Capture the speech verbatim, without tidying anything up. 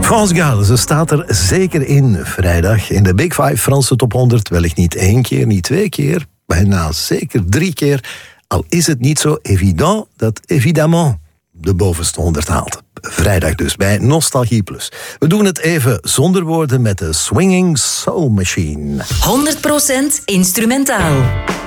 France Gall, ze staat er zeker in vrijdag in de Big Five Franse top honderd. Wellicht niet één keer, niet twee keer, bijna zeker drie keer. Al is het niet zo evident dat évidemment de bovenste honderd haalt. Vrijdag dus bij Nostalgie Plus. We doen het even zonder woorden met de Swinging Soul Machine. honderd procent instrumentaal.